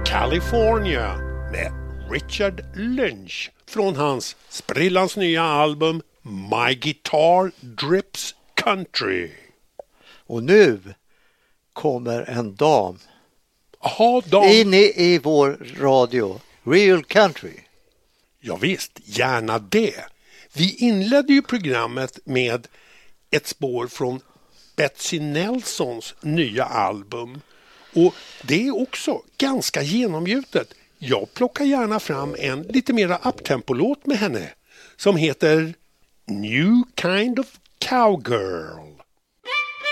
California med Richard Lynch från hans sprillans nya album My Guitar Drips Country. Och nu kommer en dam. Aha, dam. In i vår radio, Real Country. Ja visst, gärna det. Vi inledde ju programmet med ett spår från Betsy Nelsons nya album. Och det är också ganska genomgjutet. Jag plockar gärna fram en lite mera uptempo-låt med henne som heter New Kind of Cowgirl.